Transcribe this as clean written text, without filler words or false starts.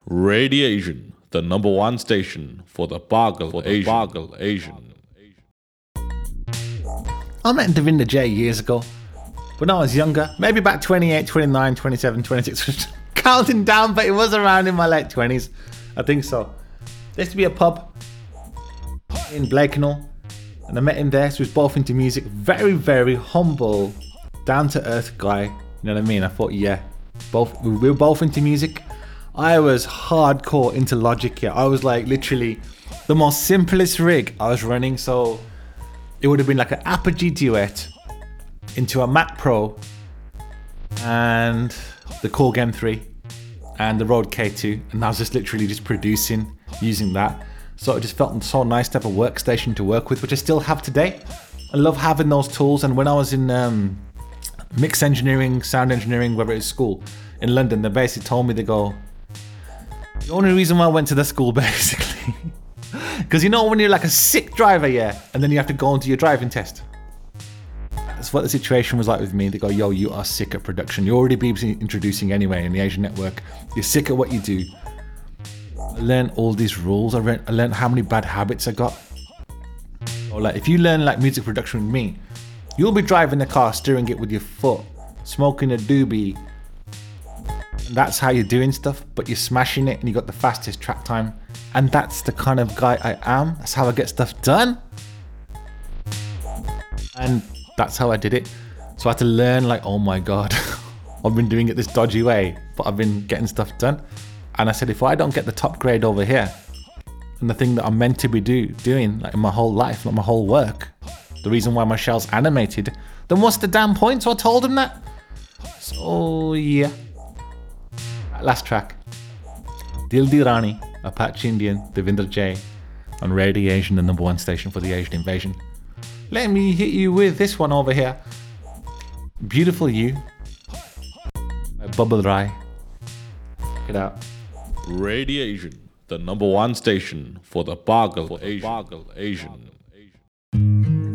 Radiation, the number one station for the Bargle Asian. I met Davinder J years ago. When I was younger, maybe about 28, 29, 27, 26, counting down, but it was around in my late 20s. I think so. There used to be a pub in Blakenhall, and I met him there. So we was both into music. Very, very humble, down-to-earth guy. You know what I mean? I thought, yeah, we were both into music. I was hardcore into Logic. Yeah, I was like literally the most simplest rig I was running. So it would have been like an Apogee Duet into a Mac Pro and the Korg M3 and the Rode K2, and I was just literally just producing using that. So it just felt so nice to have a workstation to work with, which I still have today. I love having those tools. And when I was in mix engineering, sound engineering, whether it's school in London, they basically told me, they go, the only reason why I went to the school basically, because you know when you're like a sick driver, yeah, and then you have to go into your driving test. That's what the situation was like with me. They go, yo, you are sick at production. You're already BBC introducing anyway in the Asian network. You're sick at what you do. I learned all these rules. I learned how many bad habits I got. Or like, if you learn like music production with me, you'll be driving the car, steering it with your foot, smoking a doobie. And that's how you're doing stuff, but you're smashing it and you got the fastest track time. And that's the kind of guy I am. That's how I get stuff done. And that's how I did it. So I had to learn, like, oh my God, I've been doing it this dodgy way, but I've been getting stuff done. And I said, if I don't get the top grade over here, and the thing that I'm meant to be doing, like in my whole life, like my whole work, the reason why my shell's animated, then what's the damn point? So I told him that. So yeah. Last track. Dil Di Rani, Apache Indian, Davinder J, on Radiation, the number one station for the Asian invasion. Let me hit you with this one over here. Beautiful You by Bubble Rai. Check it out. Radiation, the number one station for the Bargle Asian.